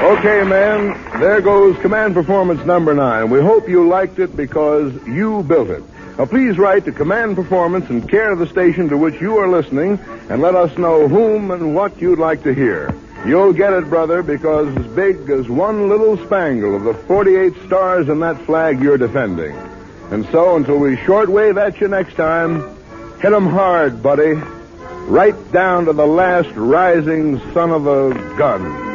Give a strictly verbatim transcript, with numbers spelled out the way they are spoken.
Okay, men, there goes Command Performance number nine. We hope you liked it because you built it. Now, please write to Command Performance in care of the station to which you are listening and let us know whom and what you'd like to hear. You'll get it, brother, because as big as one little spangle of the forty-eight stars in that flag you're defending. And so, until we shortwave at you next time, hit 'em hard, buddy. Right down to the last rising son of a gun.